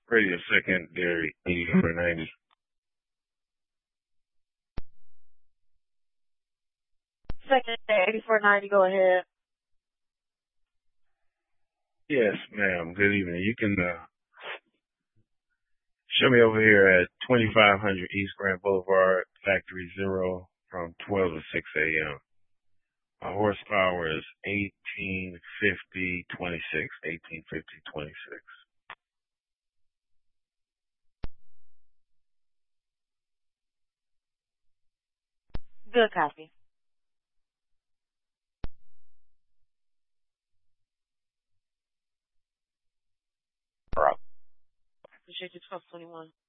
Radio secondary 8490. Second 8490, go ahead. Yes, ma'am. Good evening. You can show me over here at 2500 East Grand Boulevard, Factory Zero, from 12 to 6 a.m. My horsepower is 1850/26. 1850/26. Good copy. Appreciate you, 1221.